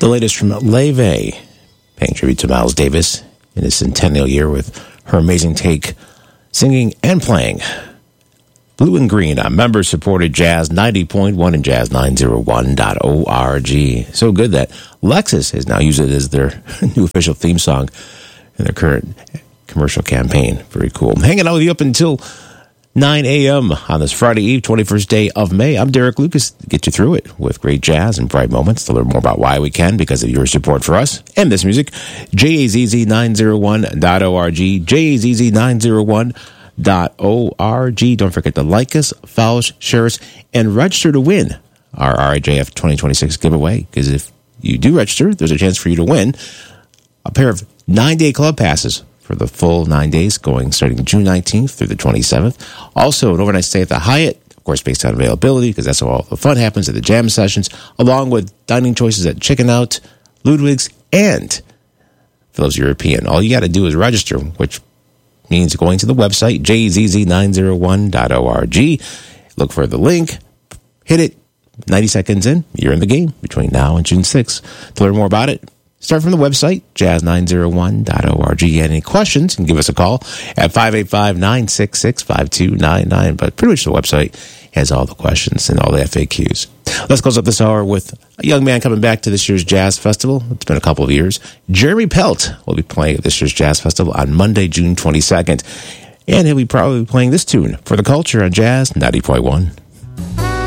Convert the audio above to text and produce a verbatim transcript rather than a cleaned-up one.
The latest from Leve, paying tribute to Miles Davis in his centennial year with her amazing take, singing and playing Blue and Green on member-supported Jazz ninety point one and Jazz nine oh one dot org. So good that Lexus has now used it as their new official theme song in their current commercial campaign. Very cool. I'm hanging out with you up until nine a.m. on this Friday Eve, twenty-first day of May. I'm Derek Lucas to get you through it with great jazz and bright moments. To learn more about why we can because of your support for us and this music, J A Z Z nine oh one dot org, J A Z Z nine oh one dot org. Don't forget to like us, follow us, share us, and register to win our R I J F twenty twenty-six giveaway. Because if you do register, there's a chance for you to win a pair of nine-day club passes for the full nine days, going starting June nineteenth through the twenty-seventh. Also, an overnight stay at the Hyatt, of course, based on availability, because that's how all the fun happens at the jam sessions, along with dining choices at Chicken Out, Ludwig's, and Phil's European. All you got to do is register, which means going to the website, J Z Z nine oh one dot org. Look for the link, hit it, ninety seconds in, you're in the game between now and June sixth. To learn more about it, start from the website, Jazz nine oh one dot org. Any questions, can give us a call at five eight five, nine six six, five two nine nine. But pretty much the website has all the questions and all the F A Qs. Let's close up this hour with a young man coming back to this year's Jazz Festival. It's been a couple of years. Jeremy Pelt will be playing at this year's Jazz Festival on Monday, June twenty-second. And he'll be probably playing this tune for the culture on Jazz ninety point one.